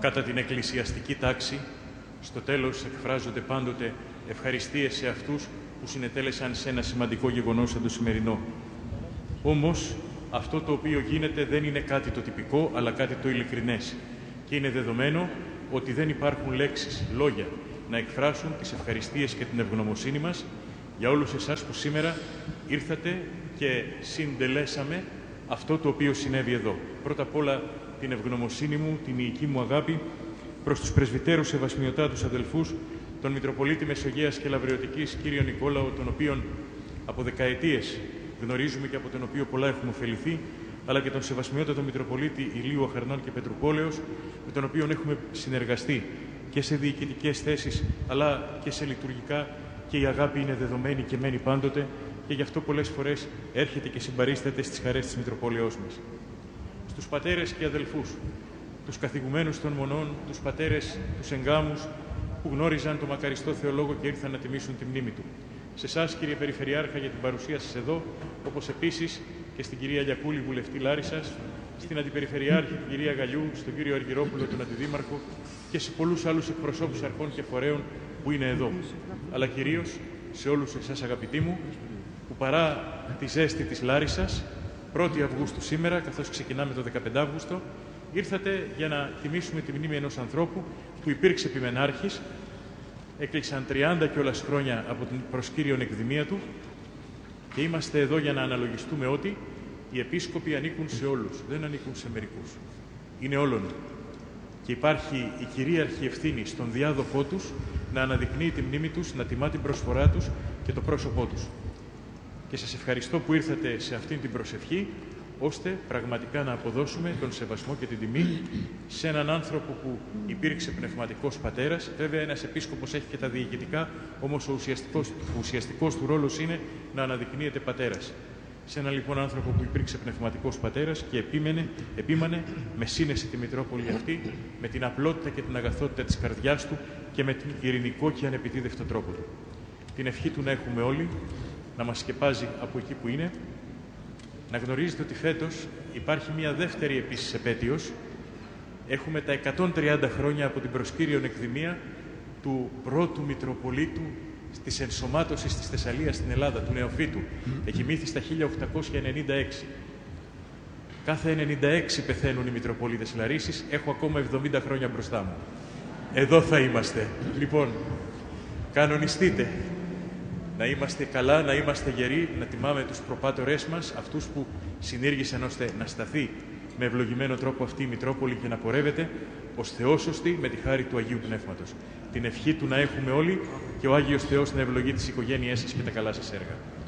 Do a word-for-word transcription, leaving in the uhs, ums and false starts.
κατά την εκκλησιαστική τάξη, στο τέλος εκφράζονται πάντοτε ευχαριστίες σε αυτούς που συνετέλεσαν σε ένα σημαντικό γεγονός σαν το σημερινό. Όμως, αυτό το οποίο γίνεται δεν είναι κάτι το τυπικό, αλλά κάτι το ειλικρινές. Και είναι δεδομένο ότι δεν υπάρχουν λέξεις, λόγια, να εκφράσουν τις ευχαριστίες και την ευγνωμοσύνη μας για όλους εσάς που σήμερα ήρθατε και συντελέσαμε αυτό το οποίο συνέβη εδώ. Πρώτα απ' όλα την ευγνωμοσύνη μου, την ιική μου αγάπη προς τους πρεσβυτέρους σεβασμιωτάτους αδελφούς, τον Μητροπολίτη Μεσογείας και Λαβριωτικής κύριο Νικόλαο, τον οποίον από δεκαετίες γνωρίζουμε και από τον οποίο πολλά έχουμε ωφεληθεί, αλλά και τον σεβασμιότατο Μητροπολίτη Ηλίου Αχαρνών και Πετρουπόλεως, με τον οποίο έχουμε συνεργαστεί και σε διοικητικές θέσεις, αλλά και σε λειτουργικά, και η αγάπη είναι δεδομένη και μένει πάντοτε, και γι' αυτό πολλές φορές έρχεται και συμπαρίσταται στις χαρές της Μητροπόλεως μας. Στους πατέρες και αδελφούς, τους καθηγουμένους των μονών, τους πατέρες, τους εγκάμους που γνώριζαν τον μακαριστό θεολόγο και ήρθαν να τιμήσουν τη μνήμη του. Σε εσάς, κύριε Περιφερειάρχα, για την παρουσία σας εδώ, όπως επίσης και στην κυρία Λιακούλη, βουλευτή Λάρισσας, στην Αντιπεριφερειάρχη, την κυρία Γαλιού, στον κύριο Αργυρόπουλο, τον Αντιδήμαρχο, και σε πολλούς άλλους εκπροσώπους αρχών και φορέων που είναι εδώ. Αλλά κυρίως σε όλους εσάς, αγαπητοί μου, που παρά τη ζέστη της Λάρισσας, πρώτη Αυγούστου σήμερα, καθώς ξεκινάμε το δεκαπέντε Αύγουστο, ήρθατε για να τιμήσουμε τη μνήμη ενός ανθρώπου που υπήρξε επιμενάρχης, έκλεισαν τριάντα κιόλας χρόνια από την προσκύριον εκδημία του, και είμαστε εδώ για να αναλογιστούμε ότι οι επίσκοποι ανήκουν σε όλους, δεν ανήκουν σε μερικούς. Είναι όλων. Και υπάρχει η κυρίαρχη ευθύνη στον διάδοχό τους να αναδεικνύει τη μνήμη τους, να τιμά την προσφορά τους και το πρόσωπό τους. Και σας ευχαριστώ που ήρθατε σε αυτήν την προσευχή, ώστε πραγματικά να αποδώσουμε τον σεβασμό και την τιμή σε έναν άνθρωπο που υπήρξε πνευματικός πατέρας. Βέβαια, ένας επίσκοπος έχει και τα διοικητικά, όμως ο ουσιαστικός, ο ουσιαστικός του ρόλος είναι να αναδεικνύεται πατέρας. Σε έναν λοιπόν άνθρωπο που υπήρξε πνευματικός πατέρας και επίμενε, επίμανε με σύνεση τη Μητρόπολη αυτή, με την απλότητα και την αγαθότητα της καρδιάς του και με την ειρηνικό και ανεπιτίδευτο τρόπο του. Την ευχή του να έχουμε όλοι, να μας σκεπάζει από εκεί που είναι. Να γνωρίζετε ότι φέτος υπάρχει μια δεύτερη επίσης επέτειος. Έχουμε τα εκατόν τριάντα χρόνια από την προσκύριον εκδημία του πρώτου Μητροπολίτου της ενσωμάτωσης της Θεσσαλίας στην Ελλάδα, του Νεοφύτου. Εκοιμήθη στα χίλια οκτακόσια ενενήντα έξι. Κάθε ενενήντα έξι πεθαίνουν οι Μητροπολίτες Λαρίσσης. Έχω ακόμα εβδομήντα χρόνια μπροστά μου. Εδώ θα είμαστε. Λοιπόν, κανονιστείτε. Να είμαστε καλά, να είμαστε γεροί, να τιμάμε τους προπάτορές μας, αυτούς που συνήργησαν ώστε να σταθεί με ευλογημένο τρόπο αυτή η Μητρόπολη και να πορεύεται ως θεόσωστη με τη χάρη του Αγίου Πνεύματος. Την ευχή του να έχουμε όλοι και ο Άγιος Θεός να ευλογεί τις οικογένειές σας και τα καλά σας έργα.